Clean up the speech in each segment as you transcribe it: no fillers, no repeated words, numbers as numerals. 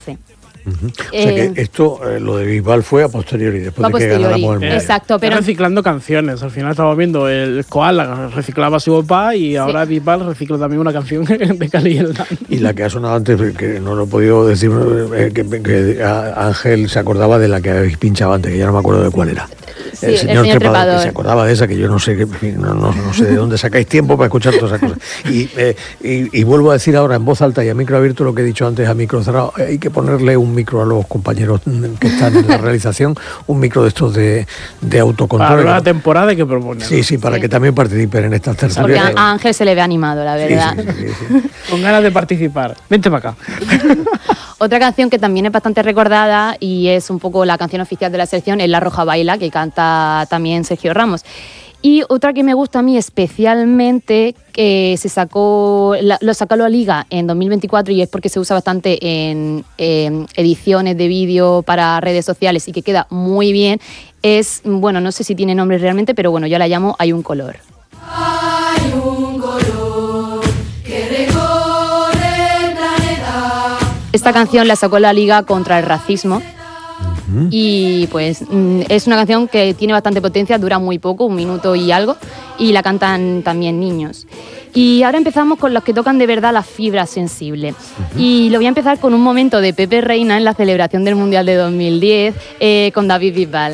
O sea que esto, lo de Bisbal fue a posteriori, después de que ganáramos el Mundial. Exacto, pero reciclando canciones. Al final estamos viendo el Koala reciclaba a su papá y ahora Bisbal recicla también una canción de Cali y el Dan. Y la que ha sonado antes, que no lo he podido decir, que Ángel se acordaba de la que habéis pinchado antes, que ya no me acuerdo de cuál era. Sí, el señor Trepador, que se acordaba de esa, que yo no sé, no sé de dónde sacáis tiempo para escuchar todas esas cosas. Y vuelvo a decir ahora en voz alta y a micro abierto lo que he dicho antes a micro cerrado. Hay que ponerle un micro a los compañeros que están en la realización, un micro de estos de autocontrol. Para la temporada hay que proponer. Sí, para que también participen en estas tertulias. Porque a Ángel se le ve animado, la verdad. Sí. Con ganas de participar. Vente para acá. Otra canción que también es bastante recordada y es un poco la canción oficial de la selección es La Roja Baila, que canta también Sergio Ramos. Y otra que me gusta a mí especialmente, que lo sacó la Liga en 2024 y es porque se usa bastante en ediciones de vídeo para redes sociales y que queda muy bien, es, bueno, no sé si tiene nombre realmente, pero bueno, yo la llamo Hay un color. Hay un color que recorre el planeta. Esta canción la sacó la Liga contra el racismo. Y pues es una canción que tiene bastante potencia, dura muy poco, 1 minuto y algo, y la cantan también niños. Y ahora empezamos con los que tocan de verdad la fibra sensible. Y lo voy a empezar con un momento de Pepe Reina en la celebración del Mundial de 2010 con David Bisbal.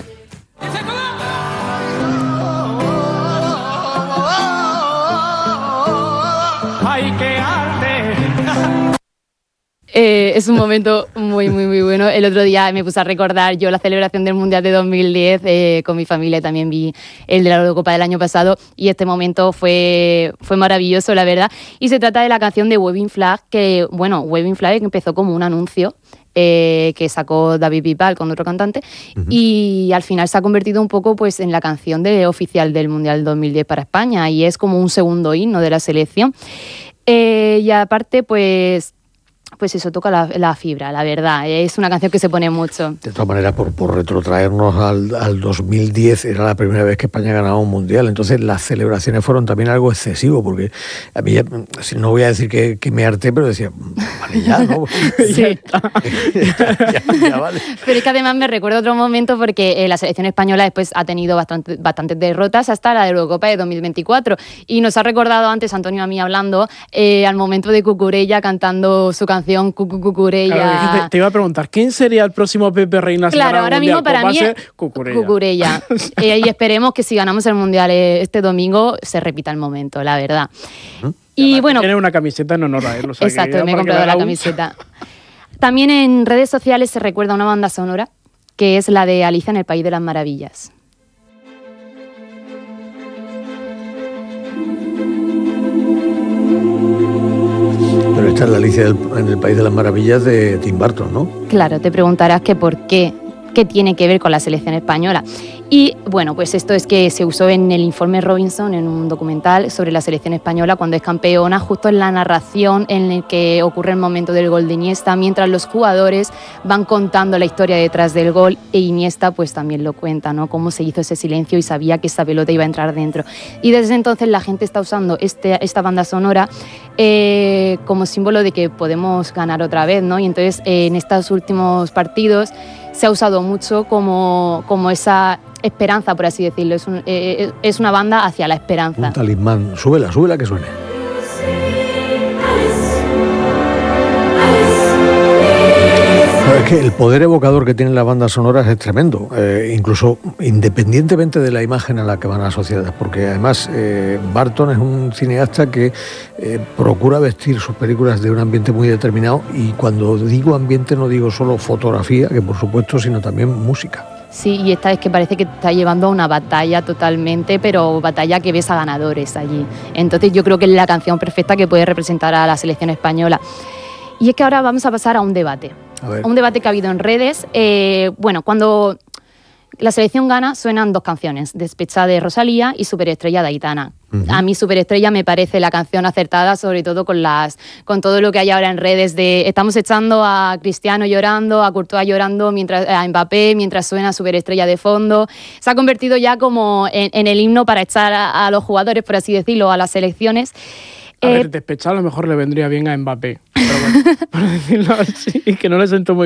¡Ay, qué arte! Es un momento muy bueno. El otro día me puse a recordar yo la celebración del Mundial de 2010 con mi familia, también vi el de la Eurocopa del año pasado y este momento fue maravilloso, la verdad. Y se trata de la canción de Waving Flag, que bueno, Waving Flag empezó como un anuncio que sacó David Bisbal con otro cantante y al final se ha convertido un poco pues en la canción oficial del Mundial 2010 para España y es como un segundo himno de la selección. Y aparte pues eso, toca la fibra, la verdad. Es una canción que se pone mucho. De todas maneras, por retrotraernos al 2010, era la primera vez que España ganaba un mundial. Entonces, las celebraciones fueron también algo excesivo, porque a mí, no voy a decir que me harté, pero decía, vale ya, ¿no? Sí. ya vale. Pero es que además me recuerdo otro momento porque la selección española después ha tenido bastantes derrotas hasta la Eurocopa de 2024. Y nos ha recordado antes Antonio a mí hablando al momento de Cucurella cantando su canción Cucurella. Claro, te iba a preguntar, ¿quién sería el próximo Pepe Reina? Claro, ahora mismo para mí es Cucurella. Y esperemos que si ganamos el Mundial este domingo se repita el momento, la verdad. Y bueno, tiene una camiseta en honor a él. O sea, exacto, me he comprado la camiseta. También en redes sociales se recuerda una banda sonora que es la de Alicia en el País de las Maravillas. Pero esta es la Alicia en el País de las Maravillas de Tim Burton, ¿no? Claro, te preguntarás que por qué tiene que ver con la selección española. Y bueno, pues esto es que se usó en el informe Robinson, en un documental sobre la selección española cuando es campeona, justo en la narración en el que ocurre el momento del gol de Iniesta, mientras los jugadores van contando la historia detrás del gol e Iniesta pues también lo cuenta, ¿no? Cómo se hizo ese silencio y sabía que esta pelota iba a entrar dentro. Y desde entonces la gente está usando esta banda sonora como símbolo de que podemos ganar otra vez, ¿no? Y entonces en estos últimos partidos se ha usado mucho como esa esperanza, por así decirlo. Es una banda hacia la esperanza. Un talismán. Súbela que suene. Es que el poder evocador que tienen las bandas sonoras es tremendo, incluso independientemente de la imagen a la que van asociadas, porque además Burton es un cineasta que procura vestir sus películas de un ambiente muy determinado, y cuando digo ambiente no digo solo fotografía, que por supuesto, sino también música. Sí, y esta es que parece que está llevando a una batalla totalmente, pero batalla que ves a ganadores allí. Entonces yo creo que es la canción perfecta que puede representar a la selección española. Y es que ahora vamos a pasar a un debate. A un debate que ha habido en redes. Bueno, cuando la selección gana suenan dos canciones, Despechada de Rosalía y Superestrella de Aitana. A mí Superestrella me parece la canción acertada, sobre todo con todo lo que hay ahora en redes de estamos echando a Cristiano llorando, a Courtois llorando, a Mbappé mientras suena Superestrella de fondo. Se ha convertido ya como en el himno para echar a los jugadores, por así decirlo, a las selecciones. A ver, despechar a lo mejor le vendría bien a Mbappé. Pero bueno, por decirlo así, que no le siento muy